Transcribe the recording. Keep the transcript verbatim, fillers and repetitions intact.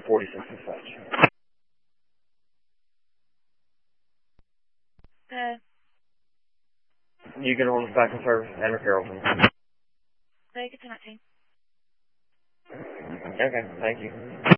forty-six and such. Uh, You can hold us back in service, Henry Carrollton. very good connecting. Okay, thank you.